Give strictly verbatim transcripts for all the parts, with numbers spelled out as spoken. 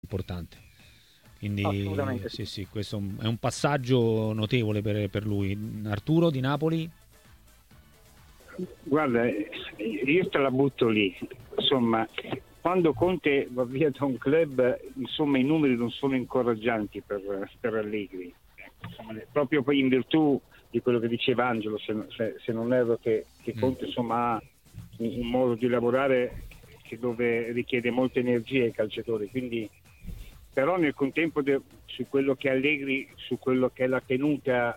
importante. Quindi Assolutamente sì, sì. sì, questo è un- è un passaggio notevole per, per lui. Arturo di Napoli? Guarda, eh, io te la butto lì, insomma, quando Conte va via da un club, insomma, i numeri non sono incoraggianti per, per Allegri. Insomma, proprio poi in virtù di quello che diceva Angelo, se, se- se non erro, che, che Conte insomma ha un, un modo di lavorare che dove richiede molta energia ai calciatori, quindi però nel contempo de- su quello che Allegri, su quello che è la tenuta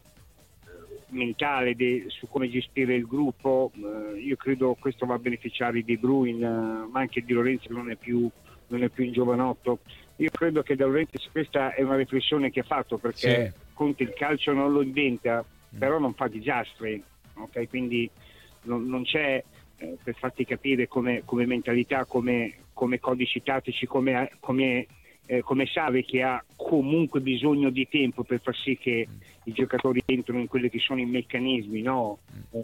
mentale de- su come gestire il gruppo, eh, io credo questo va a beneficiare di Bruin, eh, ma anche di Lorenzo che non è più non è più un giovanotto. Io credo che De Laurentiis questa è una riflessione che ha fatto, perché Sì. Conte il calcio non lo inventa, però non fa disastri, ok? Quindi non, non c'è, eh, per farti capire come, come mentalità, come, come codici tattici, come, come, eh, come Sarri, che ha comunque bisogno di tempo per far sì che i giocatori entrano in quelli che sono i meccanismi, no?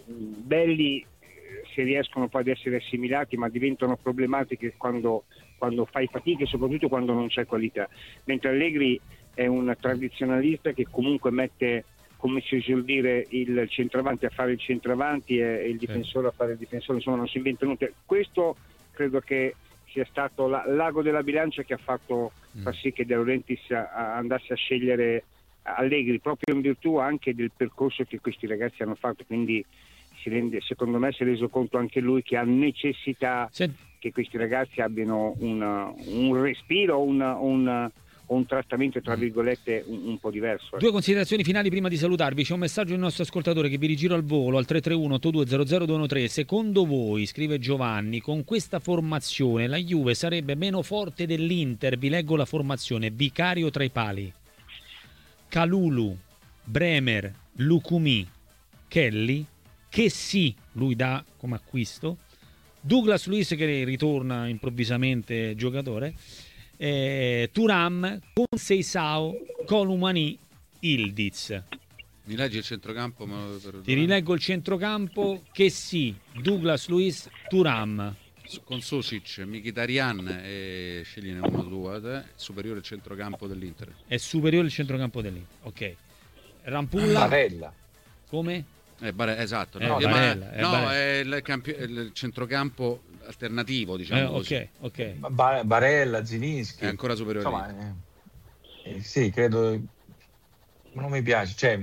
Belli se riescono poi ad essere assimilati, ma diventano problematiche quando, quando fai fatica e soprattutto quando non c'è qualità. Mentre Allegri è un tradizionalista che comunque mette, come si suol dire, il centravanti a fare il centravanti e il difensore a fare il difensore, insomma non si inventa niente. Questo credo che sia stato la, l'ago della bilancia che ha fatto far sì che De Laurentiis a- a- andasse a scegliere Allegri, proprio in virtù anche del percorso che questi ragazzi hanno fatto, quindi si rende, secondo me si è reso conto anche lui che ha necessità Senti, che questi ragazzi abbiano una, un respiro, una, un, un trattamento tra virgolette un, un po' diverso. due considerazioni finali prima di salutarvi. C'è un messaggio del nostro ascoltatore che vi rigiro al volo al tre tre uno otto due zero zero due uno tre. Secondo voi, scrive Giovanni, con questa formazione la Juve sarebbe meno forte dell'Inter? Vi leggo la formazione: Vicario tra i pali, Kalulu, Bremer, Lukumi, Kelly, che sì, lui dà come acquisto, Douglas Luiz che ritorna improvvisamente giocatore, eh, Thuram, Conceição, Colomani, Ildiz. Mi leggi il centrocampo? Ma per... Ti rileggo il centrocampo: che sì, Douglas Luiz, Thuram. Con Sosic, Mkhitaryan e scegliene uno due, te, superiore al centrocampo dell'Inter. È superiore il centrocampo dell'Inter. Ok. Rampulla. Barella. Come? Eh, Bare- esatto, Eh, no, eh, Barella, ma, eh, no Barella. è il, campio- è il centrocampo alternativo, diciamo Eh, così. ok, ok. Ba- Barella, Zilinski. È ancora superiore. Insomma, eh, eh, sì, credo. Non mi piace. Cioè,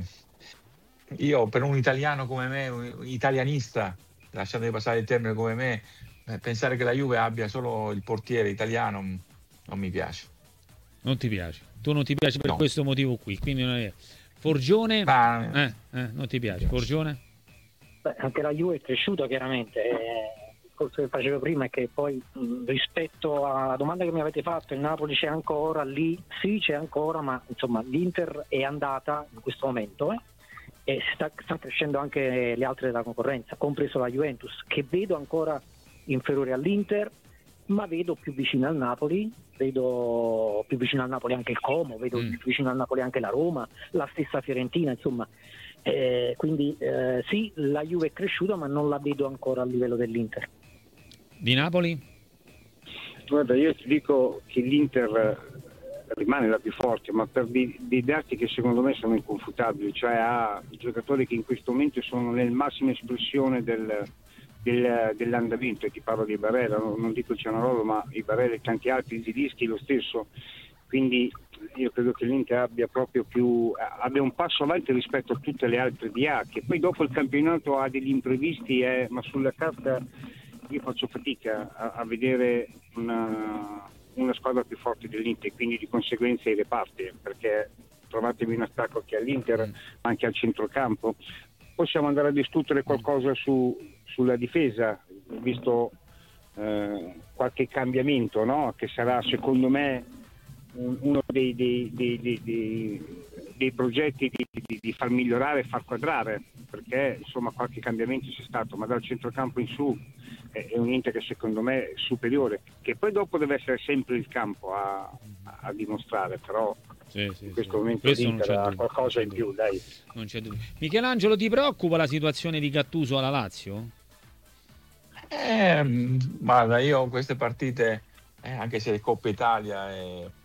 io per un italiano come me, un italianista, lasciatemi passare il termine come me, eh, pensare che la Juve abbia solo il portiere italiano mh, non mi piace. Non ti piace. Tu non ti piace per No. questo motivo qui. Quindi non è... Forgione. Ma Eh, eh, non ti piace. Forgione? Beh, anche la Juve è cresciuta chiaramente. Eh, il discorso che facevo prima è che poi mh, rispetto alla domanda che mi avete fatto, il Napoli c'è ancora lì, sì c'è ancora, ma insomma l'Inter è andata in questo momento eh, e sta, sta crescendo anche le altre della concorrenza, compreso la Juventus, che vedo ancora inferiore all'Inter, ma vedo più vicino al Napoli, vedo più vicino al Napoli anche il Como, vedo Mm. più vicino al Napoli anche la Roma, la stessa Fiorentina, insomma. Eh, quindi eh, sì, la Juve è cresciuta, ma non la vedo ancora a livello dell'Inter. Di Napoli? Guarda, io ti dico che l'Inter rimane la più forte, ma per dei, dei dati che secondo me sono inconfutabili, cioè ha giocatori che in questo momento sono nel massima espressione del, del, dell'andamento, e ti parlo di Barella, non, non dico Cianarolo, ma i Barella e tanti altri, Zilischi lo stesso, quindi io credo che l'Inter abbia proprio più abbia un passo avanti rispetto a tutte le altre di A, che poi dopo il campionato ha degli imprevisti, eh, ma sulla carta io faccio fatica a, a vedere una, una squadra più forte dell'Inter, quindi di conseguenza i reparti, perché trovatevi un attacco che all'Inter, ma anche al centrocampo. Possiamo andare a discutere qualcosa su, sulla difesa, visto eh, qualche cambiamento, no? Che sarà secondo me un, uno dei, dei, dei, dei, dei, dei progetti di, di, di far migliorare e far quadrare, perché insomma qualche cambiamento c'è stato, ma dal centrocampo in su è, è un Inter che secondo me è superiore, che poi dopo deve essere sempre il campo a, a dimostrare, però Sì, sì, in questo sì. momento Questo non l'Inter c'è ha dubbio, qualcosa non in c'è più, dubbio. dai. Non c'è dubbio. Michelangelo, ti preoccupa la situazione di Gattuso alla Lazio? Eh, guarda, io queste partite, eh, anche se è Coppa Italia, eh,